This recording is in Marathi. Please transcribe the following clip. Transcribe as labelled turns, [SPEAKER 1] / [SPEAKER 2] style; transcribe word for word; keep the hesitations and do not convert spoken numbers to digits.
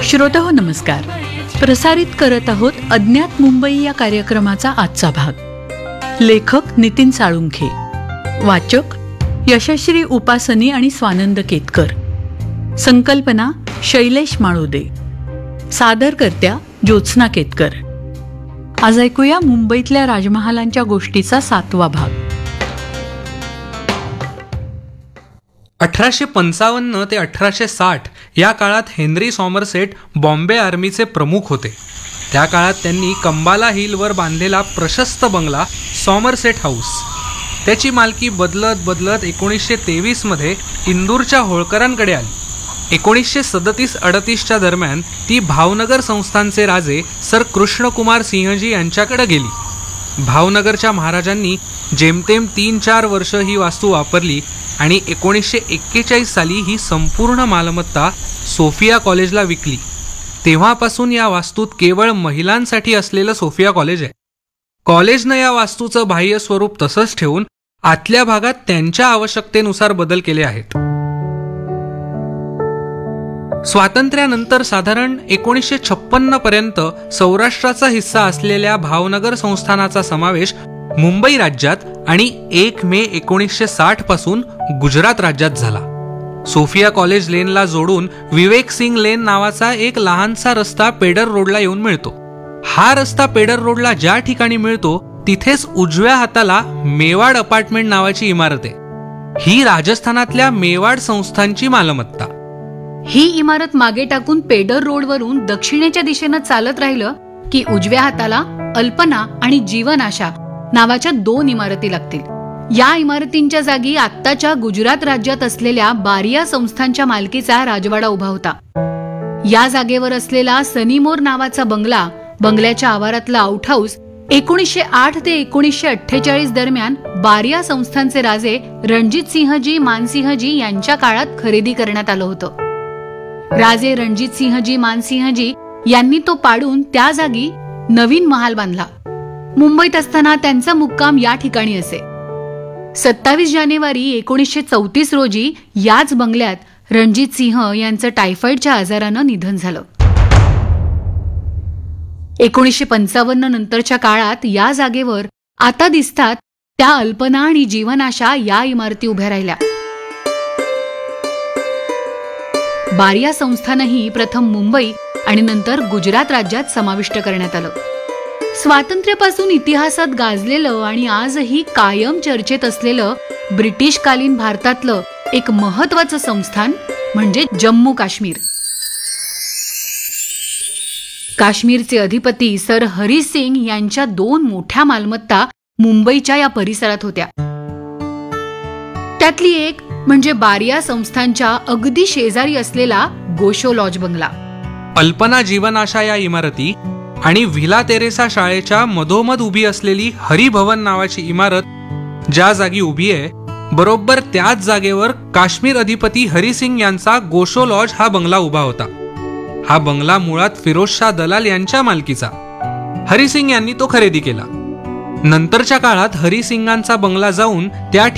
[SPEAKER 1] श्रोताहो नमस्कार. प्रसारित करत आहोत अज्ञात मुंबई या कार्यक्रमाचा आजचा भाग. लेखक नितीन साळुंखे, वाचक यशश्री उपासनी आणि स्वानंद केतकर, संकल्पना शैलेश माळुदे, सादरकर्त्या ज्योत्स्ना केतकर. आज ऐकूया मुंबईतल्या राजमहालांच्या गोष्टीचा सातवा भाग.
[SPEAKER 2] अठराशे पंचावन्न ते अठराशे साठ या काळात हेनरी सॉमरसेट बॉम्बे आर्मीचे प्रमुख होते. त्या काळात त्यांनी कंबाला हिलवर बांधलेला प्रशस्त बंगला सॉमरसेट हाऊस, त्याची मालकी बदलत बदलत एकोणीसशे तेवीसमध्ये इंदूरच्या होळकरांकडे आली. एकोणीसशे सदतीस अडतीसच्या दरम्यान ती भावनगर संस्थानचे राजे सर कृष्णकुमार सिंहजी यांच्याकडे गेली. भावनगरच्या महाराजांनी जेमतेम तीन चार वर्ष ही वास्तू वापरली आणि एकोणीसशे एक्केचाळीस साली ही संपूर्ण मालमत्ता सोफिया कॉलेजला विकली. तेव्हापासून या वास्तूत केवळ महिलांसाठी असलेलं सोफिया कॉलेज आहे. कॉलेजनं या वास्तूचं बाह्य स्वरूप तसंच ठेवून आतल्या भागात त्यांच्या आवश्यकतेनुसार बदल केले आहेत. स्वातंत्र्यानंतर साधारण एकोणीसशे छप्पन्न पर्यंत सौराष्ट्राचा हिस्सा असलेल्या भावनगर संस्थानाचा समावेश मुंबई राज्यात आणि एक मे एकोणीसशे साठ पासून गुजरात राज्यात झाला. सोफिया कॉलेज लेनला जोडून विवेक सिंग लेन नावाचा एक लहानसा रस्ता पेडर रोडला येऊन मिळतो. हा रस्ता पेडर रोडला ज्या ठिकाणी मिळतो तिथेच उजव्या हाताला मेवाड अपार्टमेंट नावाची इमारत आहे. ही राजस्थानातल्या मेवाड संस्थांची मालमत्ता.
[SPEAKER 3] ही इमारत मागे टाकून पेडर रोडवरून दक्षिणेच्या दिशेनं चालत राहिलं की उजव्या हाताला अल्पना आणि जीवन आशा नावाच्या दोन इमारती लागतील. या इमारतींच्या जागी आत्ताच्या गुजरात राज्यात असलेल्या बारिया संस्थांच्या मालकीचा राजवाडा उभा होता. या जागेवर असलेला सनीमोर नावाचा बंगला, बंगल्याच्या आवारातला आउट हाऊस एकोणीसशे आठ ते एकोणीसशे अठ्ठेचाळीस दरम्यान बारिया संस्थांचे राजे रणजित सिंहजी मानसिंहजी यांच्या काळात खरेदी करण्यात आलं होतं. राजे रणजित सिंहजी मानसिंहजी यांनी तो पाडून त्या जागी नवीन महाल बांधला. मुंबईत असताना त्यांचा मुक्काम या ठिकाणी असे. सत्तावीस जानेवारी एकोणीसशे चौतीस रोजी याच बंगल्यात रणजित सिंह यांचं टायफॉइडच्या आजारानं निधन झालं. एकोणीसशे पंचावन्न नंतरच्या काळात या जागेवर आता दिसतात त्या अल्पना आणि जीवनाशा या इमारती उभ्या राहिल्या. बारिया संस्थानही प्रथम मुंबई आणि नंतर गुजरात राज्यात समाविष्ट करण्यात आलं. स्वातंत्र्यापासून इतिहासात गाजलेलं आणि आजही कायम चर्चेत असलेलं ब्रिटिशकालीन भारतातलं एक महत्वाचं संस्थान म्हणजे जम्मू काश्मीर. काश्मीरचे अधिपती सर हरी सिंग यांच्या दोन मोठ्या मालमत्ता मुंबईच्या या परिसरात होत्या. त्यातली एक म्हणजे बारिया संस्थांच्या अगदी शेजारी असलेला गोशो लॉज बंगला.
[SPEAKER 2] अल्पना जीवनाशा या इमारती आणि व्हिला तेरेसा शाळेच्या मधोमध उभी असलेली हरिभवन नावाची इमारत ज्या जागी उभी आहे, बरोबर त्याच जागेवर काश्मीर अधिपती हरिसिंग यांचा गोशो लॉज हा बंगला उभा होता. हा बंगला मुळात फिरोजशाह दलाल यांच्या मालकीचा. हरिसिंग यांनी तो खरेदी केला. नंतरच्या काळात हरिसिंगांचा बंगला जाऊन त्या